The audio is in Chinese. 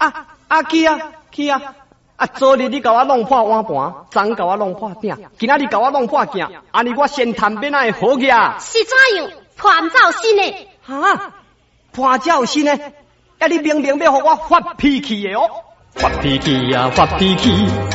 去啊！昨日你甲我弄破碗盘，昨甲我弄破鼎，今仔日甲我弄破镜，安尼我先谈变哪会好去啊？ 是怎样？判照新的？ 哈？判照新的？你明明要互我发脾气的哦！发脾气啊！发脾气！